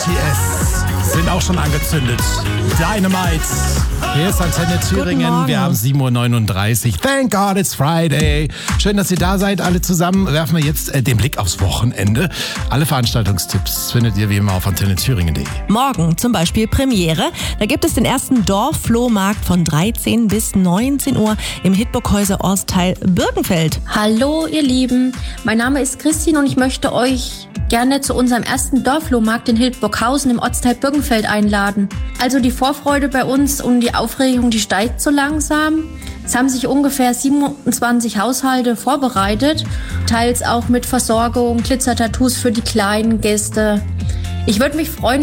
BTS sind auch schon angezündet. Dynamite. Hier ist Antenne Thüringen. Wir haben 7.39 Uhr. Thank God it's Friday. Schön, dass ihr da seid, alle zusammen. Werfen wir jetzt den Blick aufs Wochenende. Alle Veranstaltungstipps findet ihr wie immer auf antennethüringen.de. Morgen zum Beispiel Premiere. Da gibt es den ersten Dorfflohmarkt von 13 bis 19 Uhr im Hitburghäuser Ortsteil Birkenfeld. Hallo ihr Lieben, mein Name ist Christine und ich möchte euch gerne zu unserem ersten Dorfflohmarkt in Hildburghausen im Ortsteil Birkenfeld einladen. Also die Vorfreude bei uns und die Aufregung, die steigt so langsam. Es haben sich ungefähr 27 Haushalte vorbereitet, teils auch mit Versorgung, Glitzertattoos für die kleinen Gäste. Ich würde mich freuen,